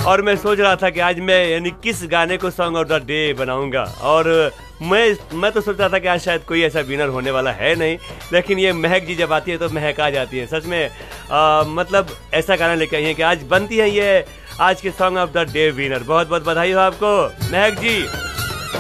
और मैं सोच रहा था कि आज मैं यानी किस गाने को सॉन्ग ऑफ द डे बनाऊंगा। और मैं तो सोच रहा था कि आज शायद कोई ऐसा विनर होने वाला है नहीं, लेकिन ये महक जी जब आती है तो महक आ जाती है सच में। मतलब ऐसा गाना लेके आई है कि आज बनती है ये आज के song of the day winner. बहुत बहुत बधाई हो आपको महक जी।